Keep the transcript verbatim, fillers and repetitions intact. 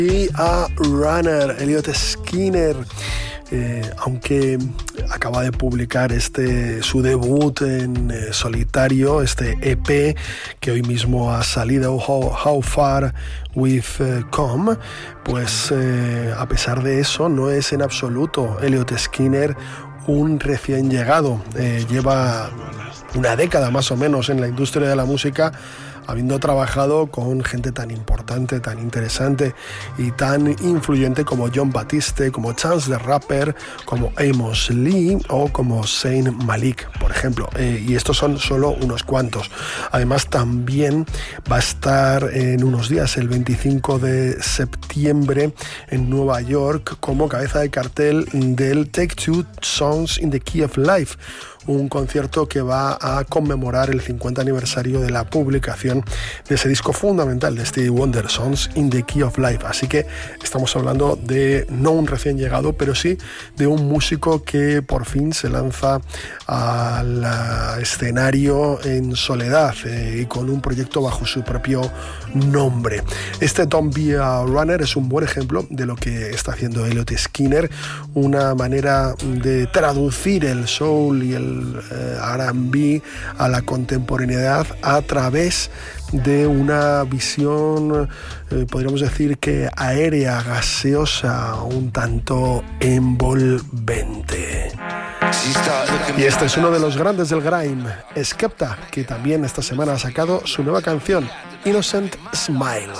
Y a Runner, Elliot Skinner, eh, aunque acaba de publicar este su debut en eh, solitario, este E P que hoy mismo ha salido, How, How Far We've uh, Come, pues eh, a pesar de eso no es en absoluto Elliot Skinner un recién llegado. Eh, lleva una década más o menos en la industria de la música, habiendo trabajado con gente tan importante, tan interesante y tan influyente como Jon Batiste, como Chance the Rapper, como Amos Lee o como Zayn Malik, por ejemplo. Eh, y estos son solo unos cuantos. Además, también va a estar en unos días, el veinticinco de septiembre, en Nueva York, como cabeza de cartel del Take Two Songs in the Key of Life, un concierto que va a conmemorar el cincuenta aniversario de la publicación de ese disco fundamental de Stevie Wonder, Songs in the Key of Life. Así que estamos hablando de no un recién llegado, pero sí de un músico que por fin se lanza al escenario en soledad eh, y con un proyecto bajo su propio nombre. Este Don't Be a Runner es un buen ejemplo de lo que está haciendo Elliot Skinner, una manera de traducir el soul y el eh, R and B a la contemporaneidad a través de una visión, eh, podríamos decir que aérea, gaseosa, un tanto envolvente. Y este es uno de los grandes del grime, Skepta, que también esta semana ha sacado su nueva canción, Innocent Smile.